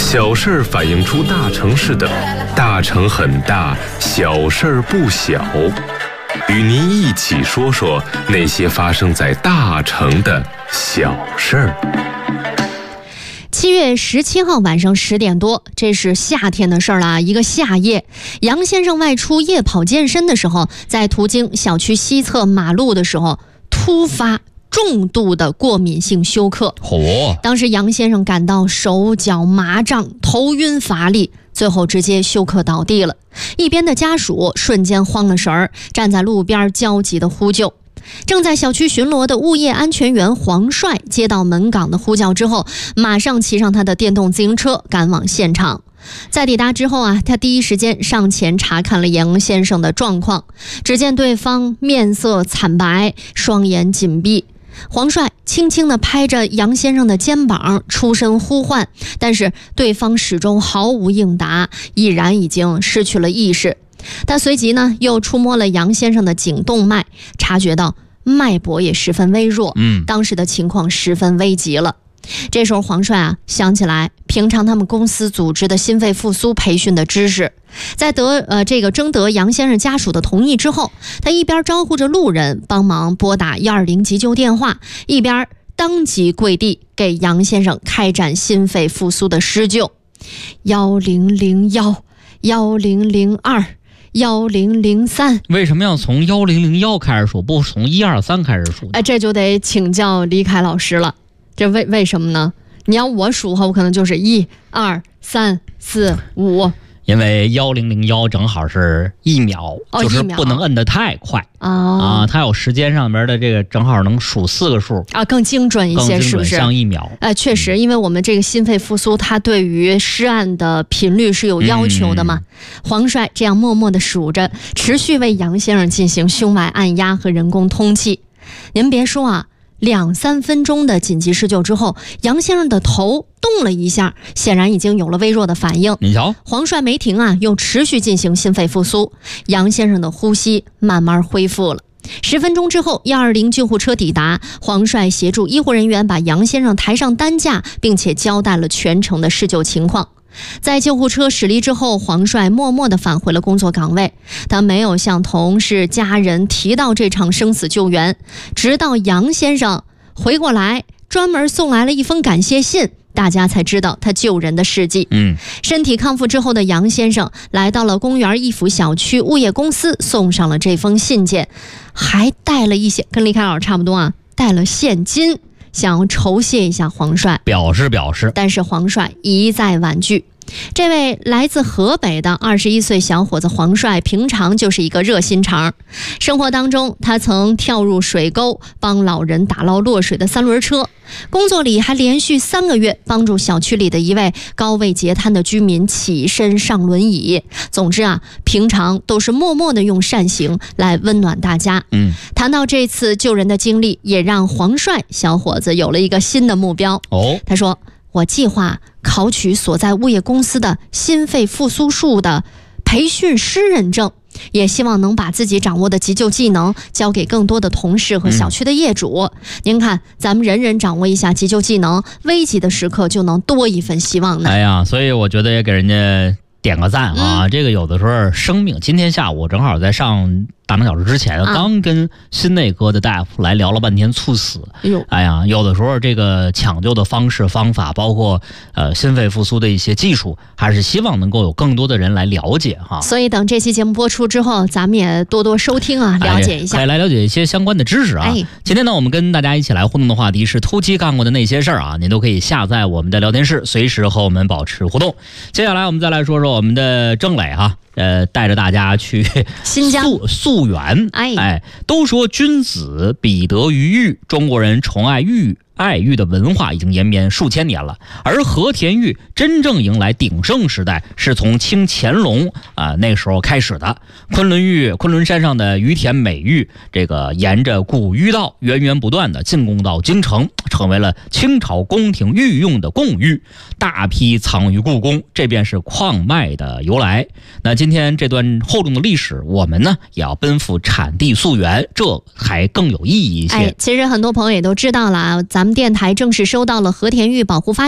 小事儿反映出大城市的大城很大，小事儿不小。与您一起说说那些发生在大城的小事儿。 7月17号晚上10点多，这是夏天的事儿啦。一个夏夜，杨先生外出夜跑健身的时候，在途经小区西侧马路的时候，突发重度的过敏性休克。当时杨先生感到手脚麻胀，头晕乏力，最后直接休克倒地了。一边的家属瞬间慌了神儿，站在路边焦急的呼救。正在小区巡逻的物业安全员黄帅接到门岗的呼叫之后，马上骑上他的电动自行车赶往现场。在抵达之后他第一时间上前查看了杨先生的状况，只见对方面色惨白，双眼紧闭。黄帅轻轻地拍着杨先生的肩膀，出声呼唤，但是对方始终毫无应答，已然已经失去了意识。他随即又触摸了杨先生的颈动脉，察觉到脉搏也十分微弱，当时的情况十分危急了。这时候黄帅想起来平常他们公司组织的心肺复苏培训的知识，在征得杨先生家属的同意之后，他一边招呼着路人帮忙拨打120急救电话，一边当即跪地给杨先生开展心肺复苏的施救。1001 1002 1003， 为什么要从1001开始数，不从123开始数？ 这就得请教李凯老师了。这为什么呢？你要我数我可能就是1、2、3、4、5。 因为1001正好是1秒，就是不能摁得太快它有时间上面的这个正好能数4个数更精准一些，是不是？ 像1秒。 确实，因为我们这个心肺复苏，它对于施按的频率是有要求的嘛。黄帅这样默默地数着，持续为杨先生进行胸外按压和人工通气。您别说2-3分钟的紧急施救之后，杨先生的头动了一下，显然已经有了微弱的反应。 你瞧， 黄帅没停又持续进行心肺复苏，杨先生的呼吸慢慢恢复了。10分钟之后，120救护车抵达，黄帅协助医护人员把杨先生抬上担架，并且交代了全程的施救情况。在救护车驶离之后，黄帅默默地返回了工作岗位，他没有向同事家人提到这场生死救援，直到杨先生回过来专门送来了一封感谢信，大家才知道他救人的事迹。身体康复之后的杨先生来到了公园一府小区物业公司，送上了这封信件，还带了一些跟李凯老师差不多带了现金，想要酬谢一下黄帅，表示，但是黄帅一再婉拒。这位来自河北的21岁小伙子黄帅，平常就是一个热心肠。生活当中，他曾跳入水沟，帮老人打捞落水的3轮车；工作里还连续3个月帮助小区里的一位高位截瘫的居民起身上轮椅。总之平常都是默默地用善行来温暖大家。谈到这次救人的经历，也让黄帅小伙子有了一个新的目标。他说，我计划考取所在物业公司的心肺复苏术的培训师认证，也希望能把自己掌握的急救技能交给更多的同事和小区的业主。您看，咱们人人掌握一下急救技能，危急的时刻就能多一份希望呢。 所以我觉得也给人家点个赞这个有的时候生命，今天下午正好在上大2小时之前刚跟心内科的大夫来聊了半天猝死。有的时候这个抢救的方式方法，包括心肺复苏的一些技术，还是希望能够有更多的人来了解所以等这期节目播出之后，咱们也多多收听了解一下，来了解一些相关的知识今天呢，我们跟大家一起来互动的话题是突击干过的那些事儿您都可以下载我们的聊天室，随时和我们保持互动。接下来我们再来说说我们的郑磊带着大家去新疆溯源。都说君子必得于玉，中国人宠爱玉的文化已经延绵数千年了。而和田玉真正迎来鼎盛时代是从清乾隆那时候开始的。昆仑山上的于田美玉，这个沿着古玉道源源不断的进贡到京城，成为了清朝宫廷御用的贡玉，大批藏于故宫，这便是矿脉的由来。那今天这段厚重的历史，我们呢也要奔赴产地溯源，这还更有意义一些。 其实很多朋友也都知道了咱们电台正式收到了和田玉保护发